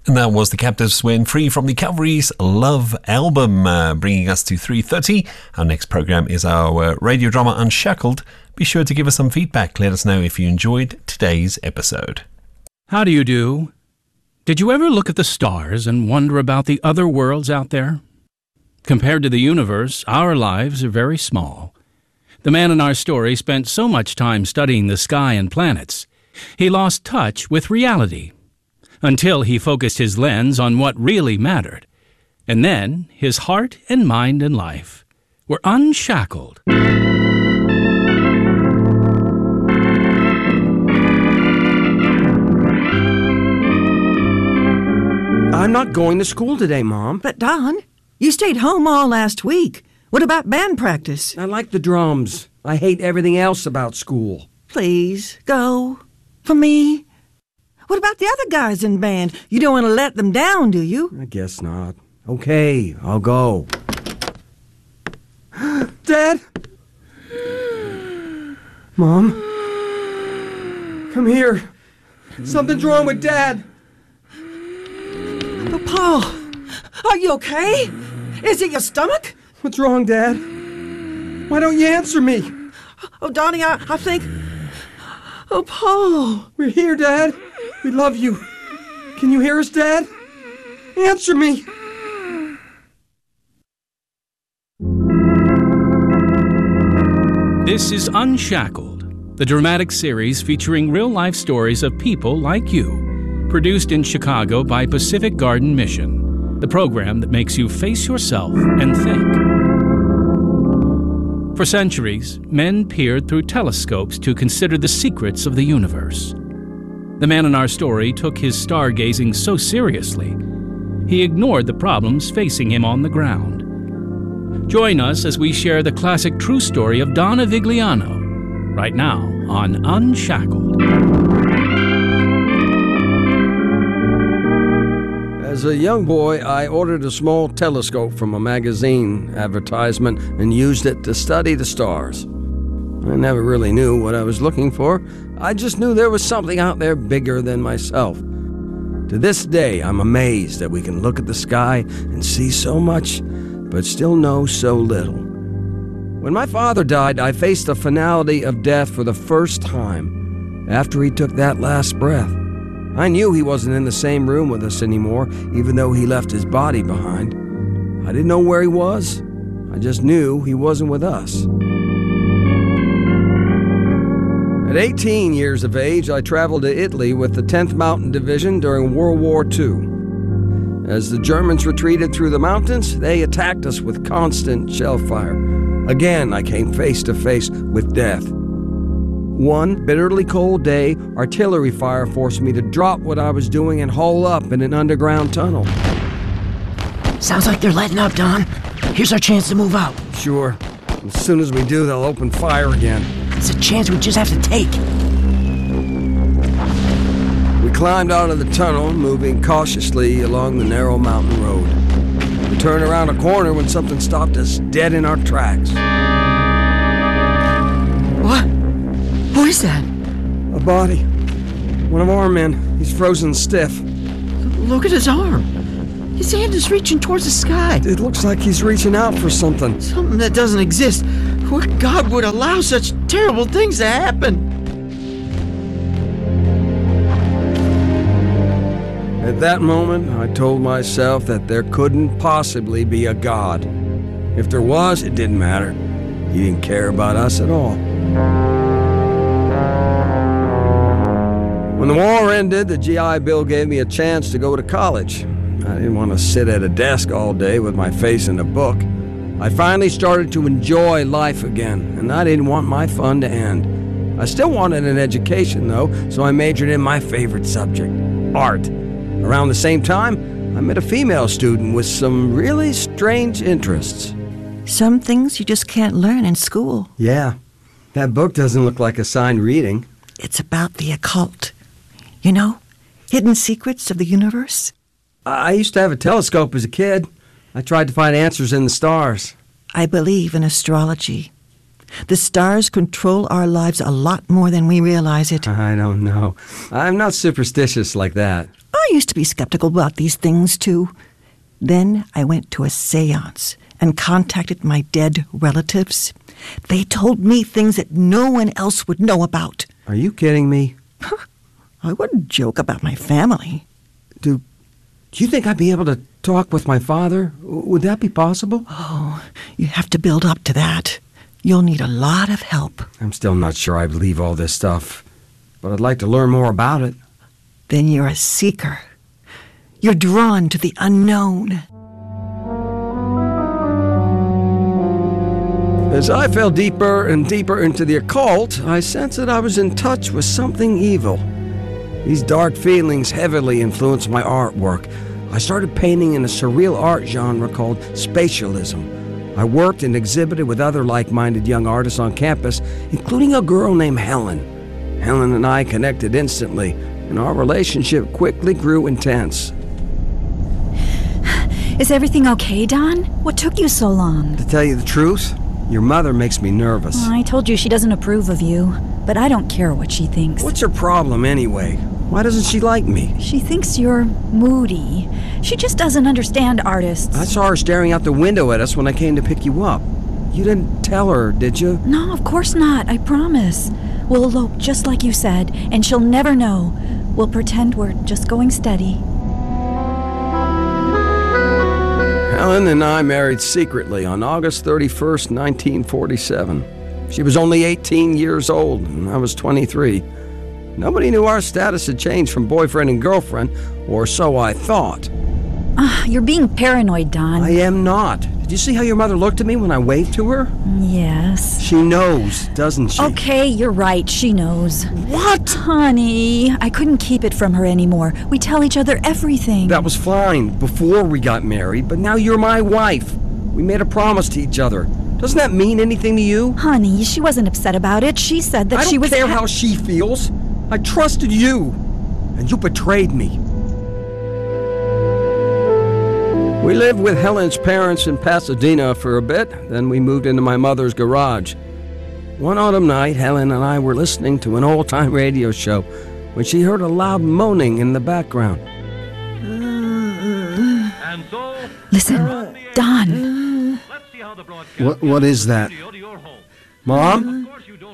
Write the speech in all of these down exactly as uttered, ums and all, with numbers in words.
And that was the Captives when Free from the Cavalry's Love album, uh, bringing us to three thirty. Our next programme is our uh, radio drama Unshackled. Be sure to give us some feedback. Let us know if you enjoyed today's episode. How do you do? Did you ever look at the stars and wonder about the other worlds out there? Compared to the universe, our lives are very small. The man in our story spent so much time studying the sky and planets, he lost touch with reality. Until he focused his lens on what really mattered. And then his heart and mind and life were unshackled. I'm not going to school today, Mom. But, Don, you stayed home all last week. What about band practice? I like the drums. I hate everything else about school. Please, go. For me. What about the other guys in band? You don't want to let them down, do you? I guess not. Okay, I'll go. Dad? Mom? Come here. Something's wrong with Dad. But Paul, are you okay? Is it your stomach? What's wrong, Dad? Why don't you answer me? Oh, Donnie, I, I think... Oh, Paul. We're here, Dad. We love you. Can you hear us, Dad? Answer me. This is Unshackled, the dramatic series featuring real-life stories of people like you, produced in Chicago by Pacific Garden Mission, the program that makes you face yourself and think. For centuries, men peered through telescopes to consider the secrets of the universe. The man in our story took his stargazing so seriously, he ignored the problems facing him on the ground. Join us as we share the classic true story of Don Avigliano, right now on Unshackled. As a young boy, I ordered a small telescope from a magazine advertisement and used it to study the stars. I never really knew what I was looking for. I just knew there was something out there bigger than myself. To this day, I'm amazed that we can look at the sky and see so much, but still know so little. When my father died, I faced the finality of death for the first time after he took that last breath. I knew he wasn't in the same room with us anymore, even though he left his body behind. I didn't know where he was. I just knew he wasn't with us. At eighteen years of age, I traveled to Italy with the tenth Mountain Division during World War Two. As the Germans retreated through the mountains, they attacked us with constant shell fire. Again, I came face to face with death. One bitterly cold day, artillery fire forced me to drop what I was doing and hole up in an underground tunnel. Sounds like they're letting up, Don. Here's our chance to move out. Sure. As soon as we do, they'll open fire again. It's a chance we just have to take. We climbed out of the tunnel, moving cautiously along the narrow mountain road. We turned around a corner when something stopped us dead in our tracks. What? Who is that? A body. One of our men. He's frozen stiff. Look at his arm. His hand is reaching towards the sky. It looks like he's reaching out for something. Something that doesn't exist. What God would allow such terrible things to happen? At that moment, I told myself that there couldn't possibly be a God. If there was, it didn't matter. He didn't care about us at all. When the war ended, the G I Bill gave me a chance to go to college. I didn't want to sit at a desk all day with my face in a book. I finally started to enjoy life again, and I didn't want my fun to end. I still wanted an education, though, so I majored in my favorite subject, art. Around the same time, I met a female student with some really strange interests. Some things you just can't learn in school. Yeah, that book doesn't look like assigned reading. It's about the occult. You know, hidden secrets of the universe. I used to have a telescope as a kid. I tried to find answers in the stars. I believe in astrology. The stars control our lives a lot more than we realize it. I don't know. I'm not superstitious like that. Oh, I used to be skeptical about these things, too. Then I went to a seance and contacted my dead relatives. They told me things that no one else would know about. Are you kidding me? I wouldn't joke about my family. Do, do you think I'd be able to talk with my father? Would that be possible? Oh, you have to build up to that. You'll need a lot of help. I'm still not sure I believe all this stuff, but I'd like to learn more about it. Then you're a seeker. You're drawn to the unknown. As I fell deeper and deeper into the occult, I sensed that I was in touch with something evil. These dark feelings heavily influenced my artwork. I started painting in a surreal art genre called spatialism. I worked and exhibited with other like-minded young artists on campus, including a girl named Helen. Helen and I connected instantly, and our relationship quickly grew intense. Is everything okay, Don? What took you so long? To tell you the truth, your mother makes me nervous. I told you she doesn't approve of you, but I don't care what she thinks. What's her problem anyway? Why doesn't she like me? She thinks you're moody. She just doesn't understand artists. I saw her staring out the window at us when I came to pick you up. You didn't tell her, did you? No, of course not, I promise. We'll elope just like you said, and she'll never know. We'll pretend we're just going steady. Helen and I married secretly on August thirty-first, nineteen forty-seven. She was only eighteen years old, and I was twenty-three. Nobody knew our status had changed from boyfriend and girlfriend, or so I thought. Ah, you're being paranoid, Don. I am not. Did you see how your mother looked at me when I waved to her? Yes. She knows, doesn't she? Okay, you're right, she knows. What? Honey, I couldn't keep it from her anymore. We tell each other everything. That was fine before we got married, but now you're my wife. We made a promise to each other. Doesn't that mean anything to you? Honey, she wasn't upset about it. She said that I don't she was... care ha- how she feels. I trusted you, and you betrayed me. We lived with Helen's parents in Pasadena for a bit, then we moved into my mother's garage. One autumn night, Helen and I were listening to an old-time radio show when she heard a loud moaning in the background. Listen, Don. What, what is that? Mom?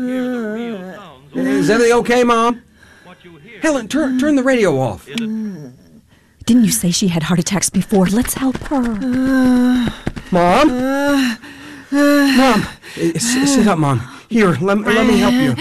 Is everything okay, Mom? Helen, turn, turn the radio off. Didn't you say she had heart attacks before? Let's help her. Mom? Mom, s- sit up, Mom. Here, let, let me help you.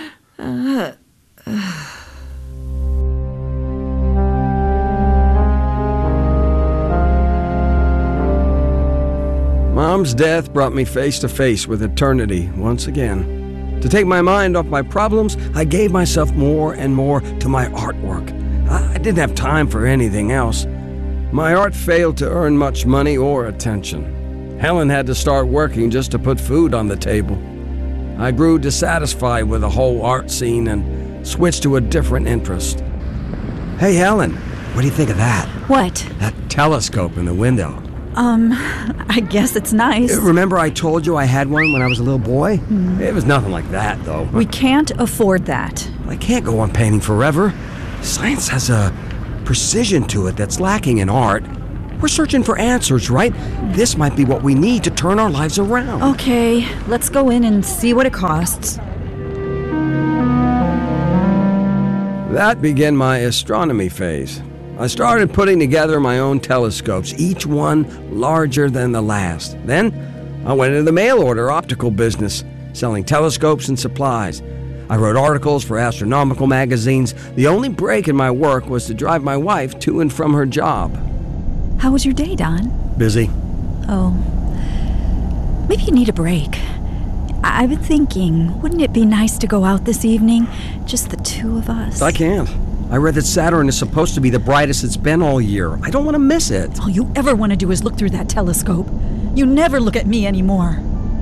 Mom's death brought me face to face with eternity once again. To take my mind off my problems, I gave myself more and more to my artwork. I didn't have time for anything else. My art failed to earn much money or attention. Helen had to start working just to put food on the table. I grew dissatisfied with the whole art scene and switched to a different interest. Hey, Helen, what do you think of that? What? That telescope in the window. Um, I guess it's nice. Remember I told you I had one when I was a little boy? Mm. It was nothing like that, though. We can't afford that. I can't go on painting forever. Science has a precision to it that's lacking in art. We're searching for answers, right? This might be what we need to turn our lives around. Okay, let's go in and see what it costs. That began my astronomy phase. I started putting together my own telescopes, each one larger than the last. Then, I went into the mail-order optical business, selling telescopes and supplies. I wrote articles for astronomical magazines. The only break in my work was to drive my wife to and from her job. How was your day, Don? Busy. Oh. Maybe you need a break. I- I've been thinking, wouldn't it be nice to go out this evening? Just the two of us. I can't. I read that Saturn is supposed to be the brightest it's been all year. I don't want to miss it. All you ever want to do is look through that telescope. You never look at me anymore.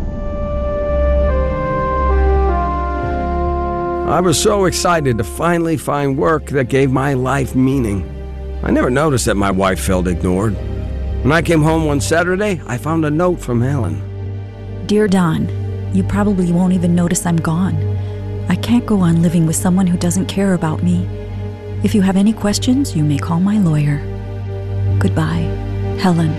I was so excited to finally find work that gave my life meaning. I never noticed that my wife felt ignored. When I came home one Saturday, I found a note from Helen. Dear Don, you probably won't even notice I'm gone. I can't go on living with someone who doesn't care about me. If you have any questions, you may call my lawyer. Goodbye, Helen.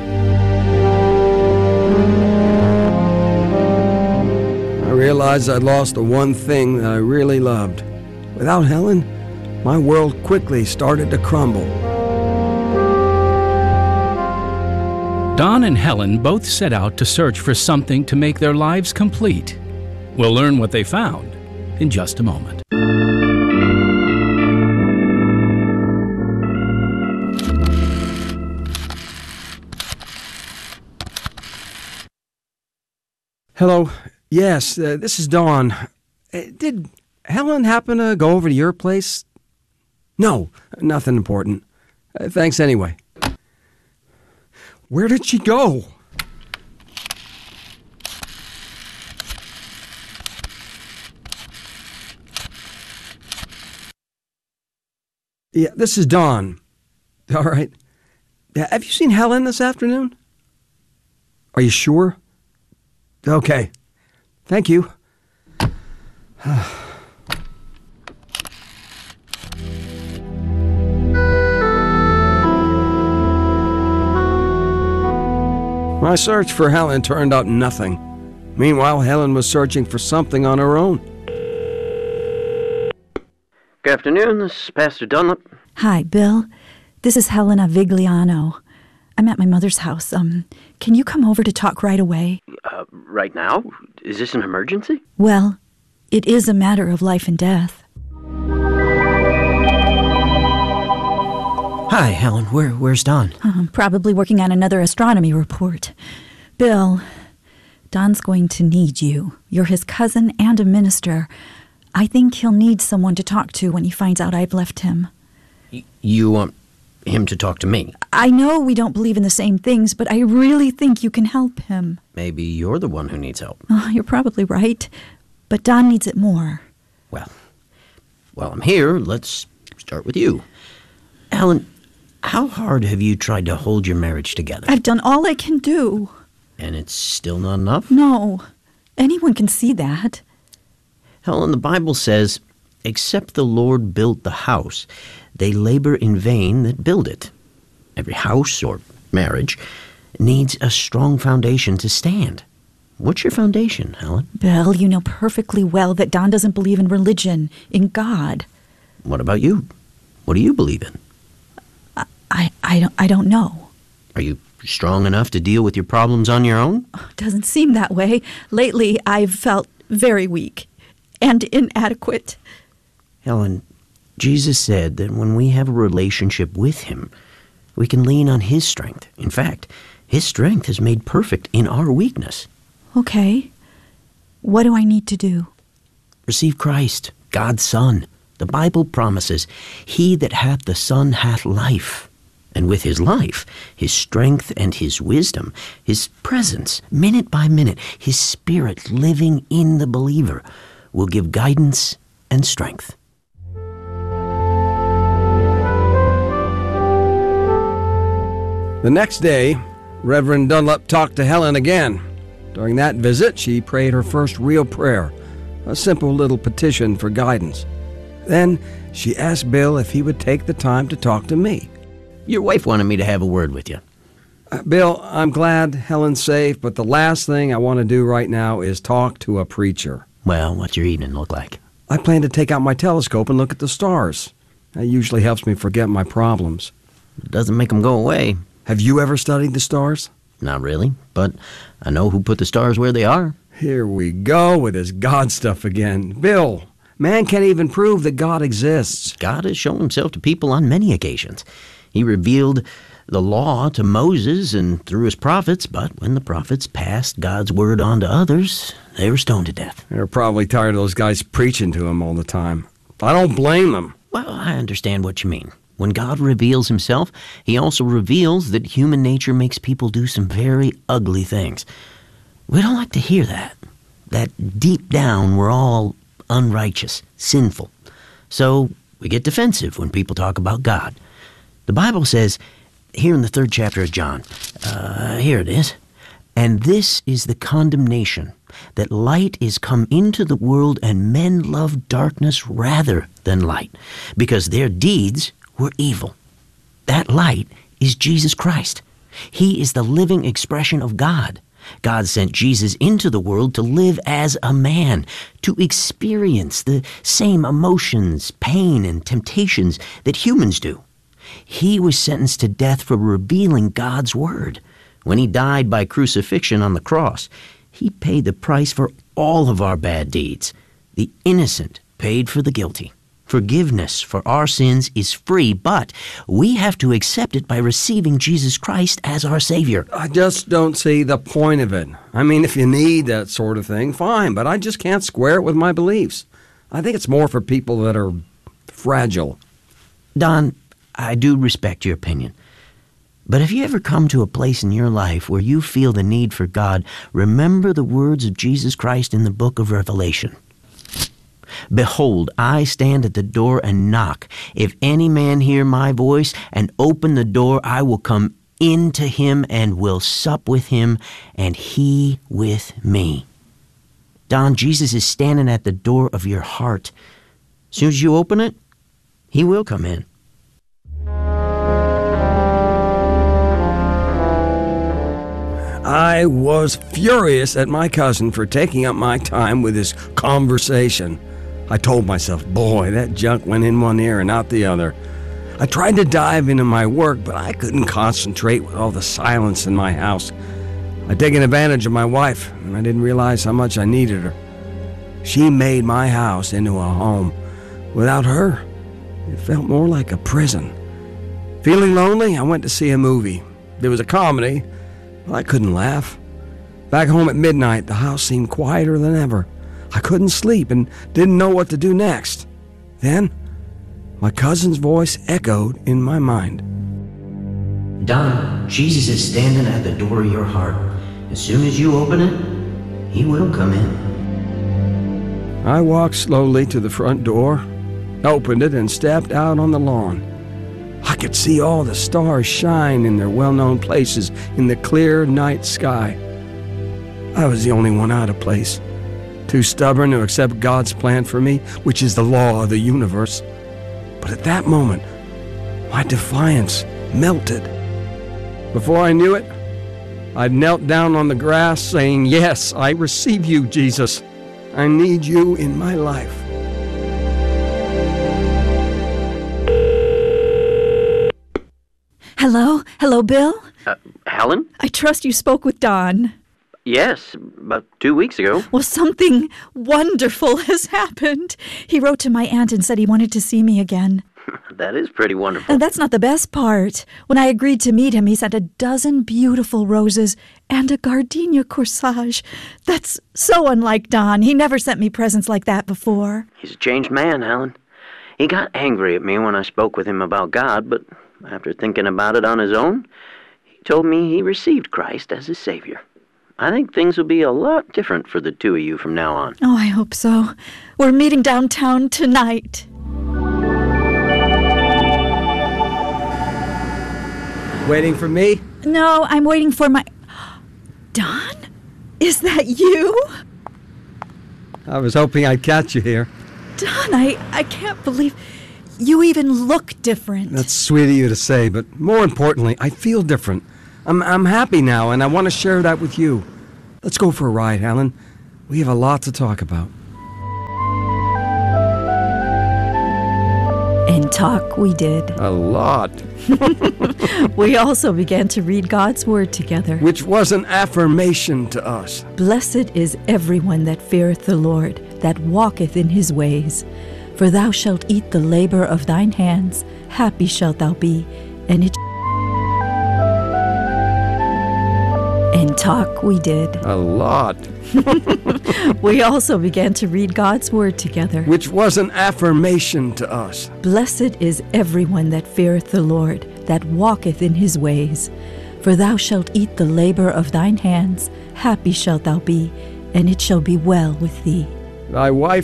I realized I'd lost the one thing that I really loved. Without Helen, my world quickly started to crumble. Don and Helen both set out to search for something to make their lives complete. We'll learn what they found in just a moment. Hello. Yes, uh, this is Dawn. Uh, did Helen happen to go over to your place? No, nothing important. Uh, thanks anyway. Where did she go? Yeah, this is Dawn. All right. Yeah, have you seen Helen this afternoon? Are you sure? Okay. Thank you. My search for Helen turned up nothing. Meanwhile, Helen was searching for something on her own. Good afternoon, this is Pastor Dunlap. Hi, Bill. This is Helena Vigliano. I'm at my mother's house. Um, can you come over to talk right away? Uh, right now? Is this an emergency? Well, it is a matter of life and death. Hi, Helen. Where, where's Don? Um, probably working on another astronomy report. Bill, Don's going to need you. You're his cousin and a minister. I think he'll need someone to talk to when he finds out I've left him. Y- you want him to talk to me? I know we don't believe in the same things, but I really think you can help him. Maybe you're the one who needs help. Oh, you're probably right, but Don needs it more. Well, while I'm here, let's start with you. Helen, how hard have you tried to hold your marriage together? I've done all I can do. And it's still not enough? No, anyone can see that. Helen, the Bible says, except the Lord built the house, they labor in vain that build it. Every house or marriage needs a strong foundation to stand. What's your foundation, Helen? Bill, you know perfectly well that Don doesn't believe in religion, in God. What about you? What do you believe in? I, I, don't, I don't know. Are you strong enough to deal with your problems on your own? Doesn't seem that way. Lately, I've felt very weak and inadequate. Helen, Jesus said that when we have a relationship with him, we can lean on his strength. In fact, his strength is made perfect in our weakness. Okay. What do I need to do? Receive Christ, God's Son. The Bible promises, he that hath the Son hath life. And with his life, his strength and his wisdom, his presence, minute by minute, his Spirit living in the believer, will give guidance and strength. The next day, Reverend Dunlap talked to Helen again. During that visit, she prayed her first real prayer, a simple little petition for guidance. Then she asked Bill if he would take the time to talk to me. Your wife wanted me to have a word with you. Uh, Bill, I'm glad Helen's safe, but the last thing I want to do right now is talk to a preacher. Well, what's your evening look like? I plan to take out my telescope and look at the stars. That usually helps me forget my problems. It doesn't make them go away. Have you ever studied the stars? Not really, but I know who put the stars where they are. Here we go with this God stuff again. Bill, man can't even prove that God exists. God has shown himself to people on many occasions. He revealed the law to Moses and through his prophets, but when the prophets passed God's word on to others, they were stoned to death. They're probably tired of those guys preaching to him all the time. I don't blame them. Well, I understand what you mean. When God reveals himself, he also reveals that human nature makes people do some very ugly things. We don't like to hear that. That deep down we're all unrighteous, sinful. So we get defensive when people talk about God. The Bible says, here in the third chapter of John, uh, here it is, And this is the condemnation, that light is come into the world, and men love darkness rather than light, because their deeds were evil. That light is Jesus Christ. He is the living expression of God. God sent Jesus into the world to live as a man, to experience the same emotions, pain, and temptations that humans do. He was sentenced to death for revealing God's word. When he died by crucifixion on the cross, he paid the price for all of our bad deeds. The innocent paid for the guilty. Forgiveness for our sins is free, but we have to accept it by receiving Jesus Christ as our Savior. I just don't see the point of it. I mean, if you need that sort of thing, fine, but I just can't square it with my beliefs. I think it's more for people that are fragile. Don, I do respect your opinion. But if you ever come to a place in your life where you feel the need for God, remember the words of Jesus Christ in the book of Revelation. Behold, I stand at the door and knock. If any man hear my voice and open the door, I will come into him and will sup with him, and he with me. Don, Jesus is standing at the door of your heart. As soon as you open it, he will come in. I was furious at my cousin for taking up my time with his conversation. I told myself, boy, that junk went in one ear and out the other. I tried to dive into my work, but I couldn't concentrate with all the silence in my house. I'd taken advantage of my wife, and I didn't realize how much I needed her. She made my house into a home. Without her, it felt more like a prison. Feeling lonely, I went to see a movie. There was a comedy. Well, I couldn't laugh. Back home at midnight, the house seemed quieter than ever. I couldn't sleep and didn't know what to do next. Then, my cousin's voice echoed in my mind. Don, Jesus is standing at the door of your heart. As soon as you open it, he will come in. I walked slowly to the front door, opened it, and stepped out on the lawn. I could see all the stars shine in their well-known places in the clear night sky. I was the only one out of place, too stubborn to accept God's plan for me, which is the law of the universe. But at that moment, my defiance melted. Before I knew it, I'd knelt down on the grass saying, "Yes, I receive you, Jesus. I need you in my life." Hello? Hello, Bill? Uh, Helen? I trust you spoke with Don. Yes, about two weeks ago. Well, something wonderful has happened. He wrote to my aunt and said he wanted to see me again. That is pretty wonderful. And that's not the best part. When I agreed to meet him, he sent a dozen beautiful roses and a gardenia corsage. That's so unlike Don. He never sent me presents like that before. He's a changed man, Helen. He got angry at me when I spoke with him about God, but after thinking about it on his own, he told me he received Christ as his Savior. I think things will be a lot different for the two of you from now on. Oh, I hope so. We're meeting downtown tonight. Waiting for me? No, I'm waiting for my... Don? Is that you? I was hoping I'd catch you here. Don, I, I can't believe... You even look different. That's sweet of you to say, but more importantly, I feel different. I'm I'm happy now, and I want to share that with you. Let's go for a ride, Helen. We have a lot to talk about. And talk we did. A lot. We also began to read God's Word together. Which was an affirmation to us. Blessed is everyone that feareth the Lord, that walketh in his ways. For thou shalt eat the labor of thine hands, happy shalt thou be, and it... And talk we did. A lot. We also began to read God's Word together. Which was an affirmation to us. Blessed is everyone that feareth the Lord, that walketh in his ways. For thou shalt eat the labor of thine hands, happy shalt thou be, and it shall be well with thee. Thy wife